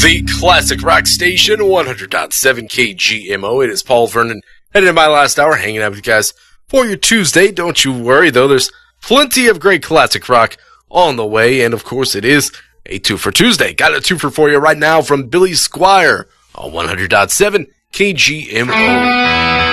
The Classic Rock Station, 100.7 KGMO. It is Paul Vernon, heading in my last hour, hanging out with you guys for your Tuesday. Don't you worry, though. There's plenty of great classic rock on the way, and of course it is a 2 for Tuesday. Got a 2 for you right now from Billy Squier on 100.7 KGMO.